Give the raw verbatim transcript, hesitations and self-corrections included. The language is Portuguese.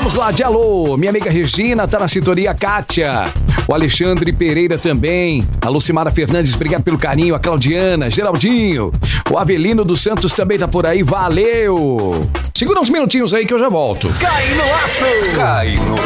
Vamos lá, de alô. Minha amiga Regina tá na sintonia, Kátia. O Alexandre Pereira também. A Lucimara Fernandes, obrigado pelo carinho. A Claudiana, Geraldinho. O Avelino dos Santos também tá por aí. Valeu. Segura uns minutinhos aí que eu já volto. Cai no laço. Cai no